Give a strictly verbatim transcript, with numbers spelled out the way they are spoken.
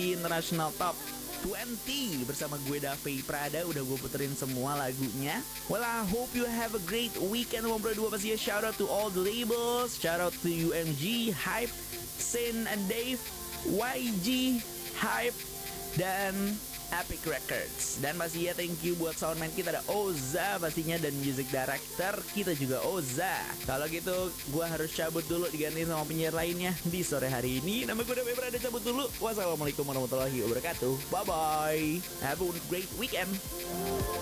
International Top dua puluh bersama gue Davi Prada. Udah gue puterin semua lagunya. Well, I hope you have a great weekend. Ngobrol dua pasti ya. Shout out to all the labels. Shout out to U M G, Hype, Sin and Dave, Y G, Hype, dan Epic Records. Dan pastinya thank you buat soundman kita ada Oza pastinya, dan music director kita juga Oza. Kalau gitu gue harus cabut dulu, diganti sama penyiar lainnya di sore hari ini. Nama gue Davi Prada, cabut dulu. Wassalamualaikum warahmatullahi wabarakatuh. Bye bye. Have a great weekend.